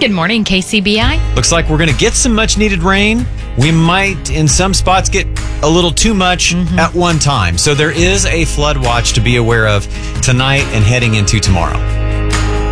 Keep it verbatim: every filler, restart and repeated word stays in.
Good morning, K C B I. Looks like we're going to get some much needed rain. We might, in some spots, get a little too much mm-hmm. at one time. So there is a flood watch to be aware of tonight and heading into tomorrow.